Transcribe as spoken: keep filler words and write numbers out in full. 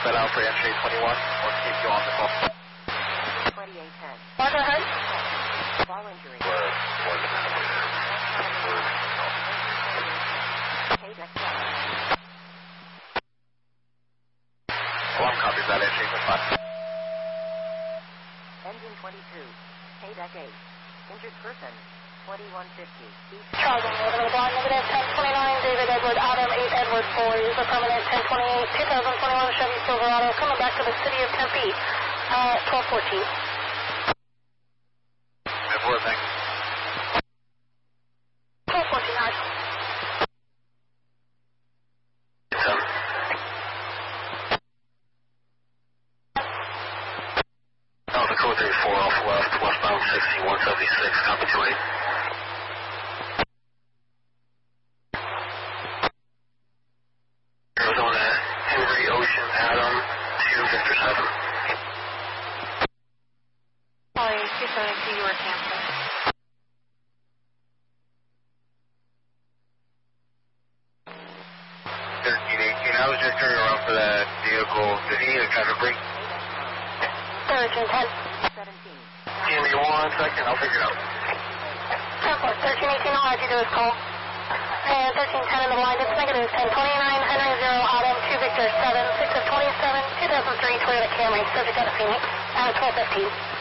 set out for entry twenty-one. We'll keep you on the call. twenty-eight ten. Roger, ahead. Ball injury. We're, we're the K deck seven. Alarm copies that entry for five. Engine twenty-two. K deck eight. Injured person. twenty-one fifty. Charlie, Northern Blind, negative ten twenty-nine, David Edward, Adam, eight Edward, four, user permanent ten twenty-eight, twenty twenty-one Chevy Silverado, coming back to the city of Tempe, uh, twelve fourteen. Edward, thanks. twelve fourteen, high. Alpha code thirty-four off left, westbound sixty, one seventy-six, copy two eight. Arizona, Henry Ocean, Adam, two Victor seven. Sorry, two seventy-two, you were canceled. thirteen eighteen, I was just turning around for that vehicle. Did he need a traffic break? thirteen ten. seventeen. Give me one second, I'll figure it out. thirteen eighteen, all I have to do is call. And thirteen ten in the blind, it's negative ten twenty-nine, Henry zero, Adam, two Victor seven, six of twenty-seven, two thousand three Toyota Camry, subject out of Phoenix, uh, twelve fifteen.